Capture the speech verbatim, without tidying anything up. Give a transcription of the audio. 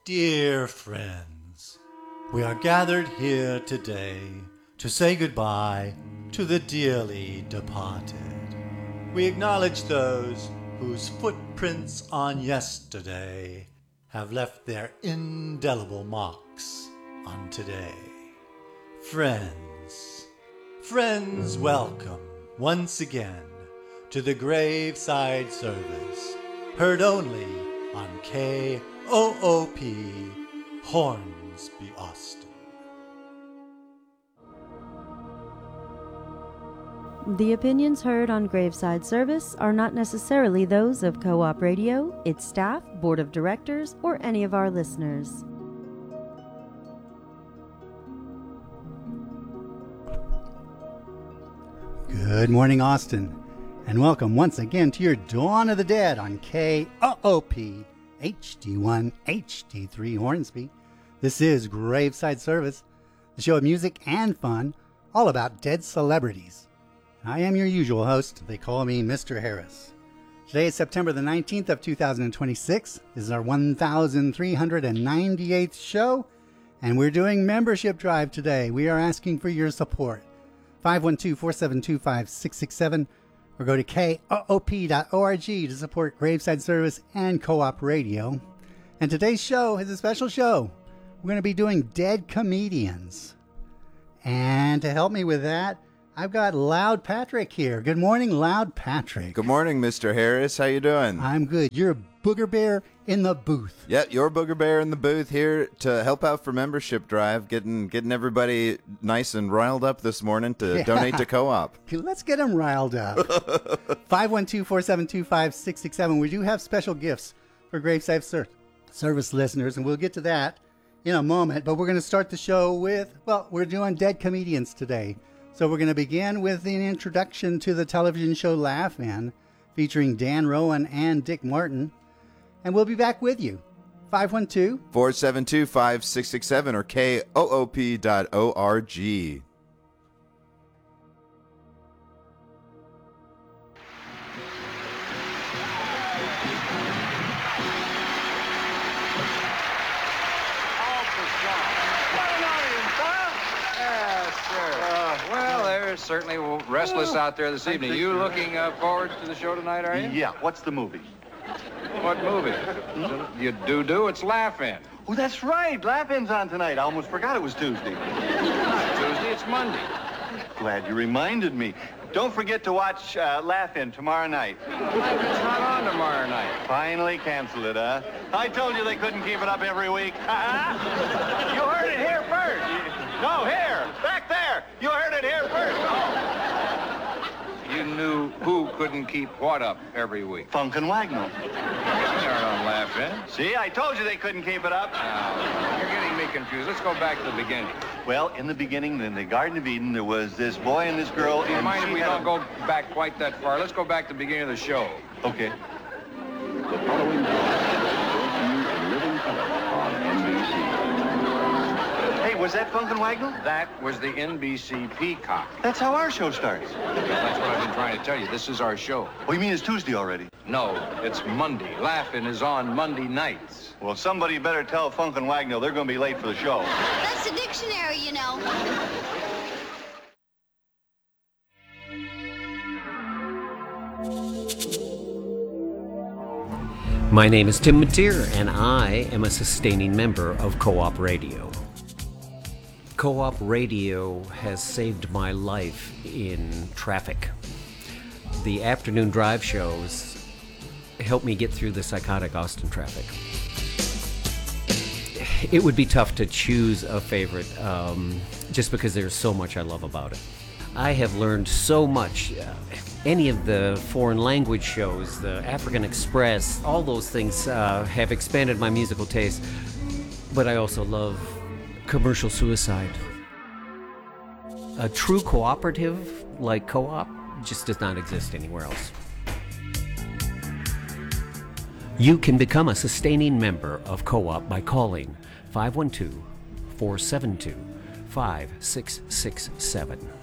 Dear friends, we are gathered here today to say goodbye to the dearly departed. We acknowledge those whose footprints on yesterday have left their indelible marks on today. Friends, friends, welcome once again to the Graveside Service, heard only on K O O P, Hornsby, Austin. The opinions heard on Graveside Service are not necessarily those of Co-op Radio, its staff, board of directors, or any of our listeners. Good morning, Austin, and welcome once again to your Dawn of the Dead on K O O P, H D one, H D three Hornsby. This is Graveside Service, the show of music and fun, all about dead celebrities. I am your usual host. They call me Mister Harris. Today is September the nineteenth of two thousand twenty-six. This is our one thousand three hundred ninety-eighth show, and we're doing membership drive today. We are asking for your support. five one two, four seven two, five six six seven or go to K O O P dot org to support Graveside Service and Co-op Radio. And today's show is a special show. We're going to be doing dead comedians. And to help me with that, I've got Loud Patrick here. Good morning, Loud Patrick. Good morning, Mister Harris. How you doing? I'm good. You're a booger bear in the booth. Yeah, your booger bear in the booth here to help out for membership drive, getting getting everybody nice and riled up this morning to yeah. donate to Co-op. Let's get them riled up. five one two, four seven two, five six six seven. We do have special gifts for Graveside Ser- Service listeners, and we'll get to that in a moment. But we're going to start the show with, well, we're doing dead comedians today. So we're going to begin with an introduction to the television show Laugh-In, featuring Dan Rowan and Dick Martin. And we'll be back with you. five one two, four seven two, five six six seven or K O O P dot org. Certainly restless out there this evening. You looking uh, forward to the show tonight, are you? Yeah. What's the movie? What movie? Hmm? You do-do, it's Laugh-In. Oh, that's right. Laugh-In's on tonight. I almost forgot it was Tuesday. It's not Tuesday, it's Monday. Glad you reminded me. Don't forget to watch uh, Laugh-In tomorrow night. Laugh-In's not on tomorrow night. Finally canceled it, huh? I told you they couldn't keep it up every week. You heard it here first. No, here. Back there. You heard it here first. Oh. You knew who couldn't keep what up every week? Funk and Wagnall. They're on Laugh-In. See, I told you they couldn't keep it up. Now, you're getting me confused. Let's go back to the beginning. Well, in the beginning, in the Garden of Eden, there was this boy and this girl. Do you mind if we don't a... go back quite that far? Let's go back to the beginning of the show. Okay. The following program is in living color on N B C. Hey, was that Funk and Wagnall? That was the N B C Peacock. That's how our show starts. That's what I've been trying to tell you. This is our show. Oh, you mean it's Tuesday already? No, it's Monday. Laugh-In is on Monday nights. Well, somebody better tell Funk and Wagnall they're going to be late for the show. That's the dictionary, you know. My name is Tim Mateer, and I am a sustaining member of Co-op Radio. Co-op Radio has saved my life in traffic. The afternoon drive shows help me get through the psychotic Austin traffic. It would be tough to choose a favorite, um, just because there's so much I love about it. I have learned so much. Uh, any of the foreign language shows, the African Express, all those things uh, have expanded my musical taste. But I also love commercial suicide. A true cooperative like Co-op just does not exist anywhere else. You can become a sustaining member of Co-op by calling five one two, four seven two, five six six seven.